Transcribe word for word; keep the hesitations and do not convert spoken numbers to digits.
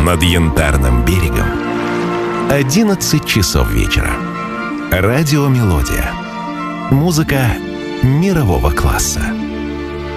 над Янтарным берегом. одиннадцать часов вечера. Радио «Мелодия». Музыка мирового класса.